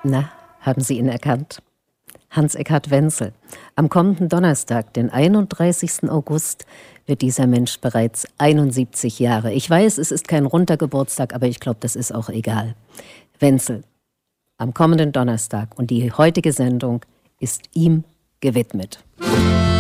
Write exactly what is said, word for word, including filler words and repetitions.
Na, haben Sie ihn erkannt? Hans-Eckhard Wenzel. Am kommenden Donnerstag, den einunddreißigsten August, wird dieser Mensch bereits einundsiebzig Jahre. Ich weiß, es ist kein runder Geburtstag, aber ich glaube, das ist auch egal. Wenzel, am kommenden Donnerstag, und die heutige Sendung ist ihm gewidmet.